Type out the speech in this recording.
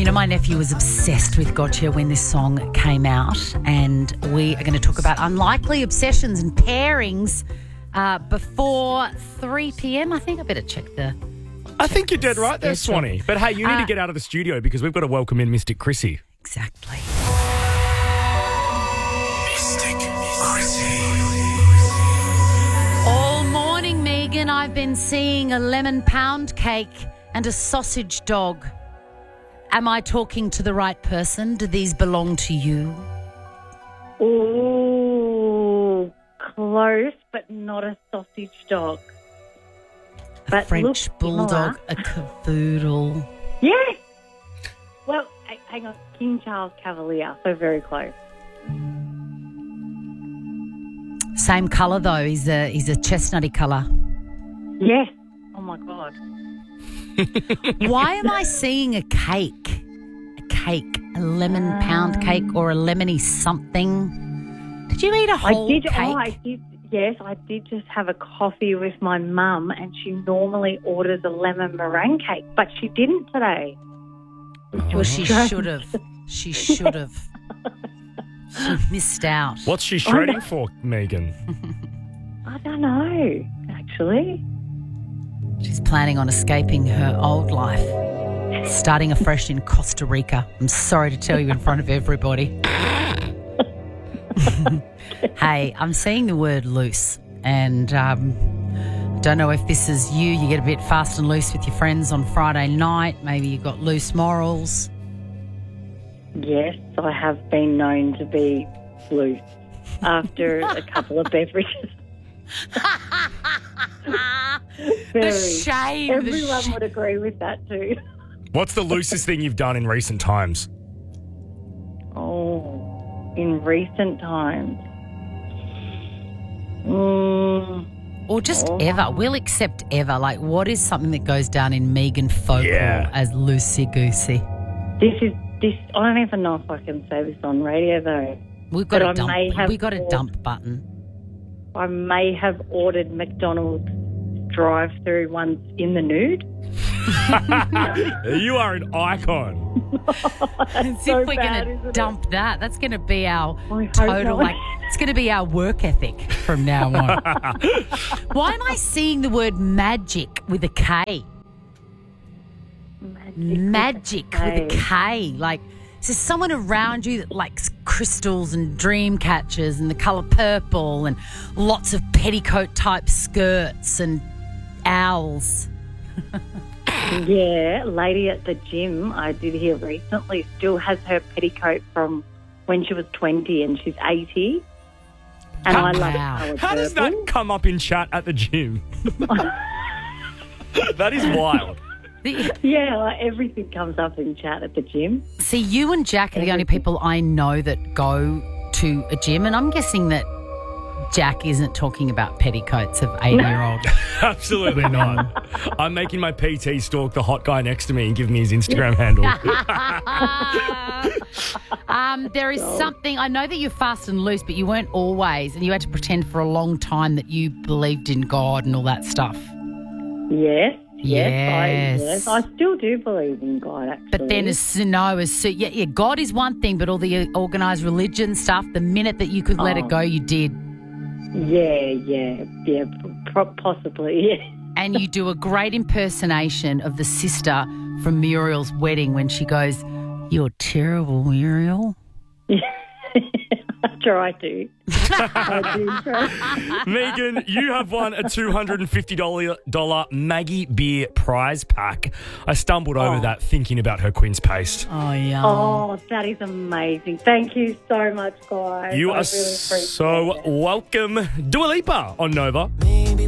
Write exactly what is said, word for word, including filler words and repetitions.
You know, my nephew was obsessed with Gotcha when this song came out, and we are going to talk about unlikely obsessions and pairings uh, before three p.m. I think I better check the... I think you're dead right there, schedule. Swanee. But hey, you need Uh, to get out of the studio because we've got to welcome in Mystic Chrissy. Exactly. Mystic Chrissy. All morning, Megan, I've been seeing a lemon pound cake and a sausage dog. Am I talking to the right person? Do these belong to you? Ooh, close, but not a sausage dog. A But French looks bulldog, similar. a cavoodle. Yes. Well, h- hang on, King Charles Cavalier, so very close. Same colour though. He's a he's a chestnutty colour. Yes. Oh my God. Why am I seeing a cake? A cake, a lemon pound cake or a lemony something? Did you eat a whole I did. cake? Oh, I did. Yes, I did just have a coffee with my mum, and she normally orders a lemon meringue cake, but she didn't today. Well, she should have. She should have. She missed out. What's she shredding for, Megan? I don't know, actually. She's planning on escaping her old life, starting afresh in Costa Rica. I'm sorry to tell you in front of everybody. Hey, I'm seeing the word loose, and um, I don't know if this is you. You get a bit fast and loose with your friends on Friday night. Maybe you've got loose morals. Yes, I have been known to be loose after a couple of beverages. Very. The shame. the Everyone sh- would agree with that too. What's the loosest thing you've done in recent times? Oh, in recent times. Mm, Or just Oh. ever. We'll accept ever. Like, what is something that goes down in Megan folklore Yeah. as loosey-goosey? this is this. I don't even know if I can say this on radio though. We've got But a I dump. may have We got a bought- dump button. I may have ordered McDonald's drive-through once in the nude. You are an icon. As so if we're bad, going to isn't dump that. That's going to be our I hope total, not. like, it's going to be our work ethic from now on. Why am I seeing the word magic with a K? Magic with a K. Like, is there someone around you that likes crystals and dream catchers and the colour purple and lots of petticoat-type skirts and owls? Yeah, a lady at the gym I did hear recently still has her petticoat from when she was twenty and she's eighty. And How- I love Wow. it. How does that come up in chat at the gym? That is wild. The- Yeah, like everything comes up in chat at the gym. See, you and Jack are the only people I know that go to a gym, and I'm guessing that Jack isn't talking about petticoats of eighty-year-old. Absolutely not. I'm making my P T stalk the hot guy next to me and give me his Instagram handle. um, there is something, I know that you're fast and loose, but you weren't always, and you had to pretend for a long time that you believed in God and all that stuff. Yes, yes, I, Yes. yes. I still do believe in God, actually. But then, as no, as so, yeah, yeah, God is one thing, but all the organised religion stuff, the minute that you could let it Oh. go, you did. Yeah, yeah, yeah, p- possibly, yeah. And you do a great impersonation of the sister from Muriel's wedding when she goes, "You're terrible, Muriel." I try to. I do try. Megan, you have won a two hundred fifty dollars Maggie Beer prize pack. I stumbled over Oh. that thinking about her Queen's Paste. Oh, yeah. Oh, that is amazing. Thank you so much, guys. You I are really appreciate so it. welcome. Dua Lipa on Nova.